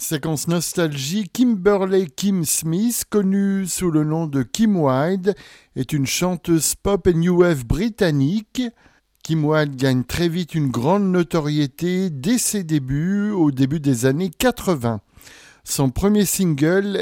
Séquence nostalgie, Kimberly Kim Smith, connue sous le nom de Kim Wilde, est une chanteuse pop et new wave britannique. Kim Wilde gagne très vite une grande notoriété dès ses débuts, au début des années 80. Son premier single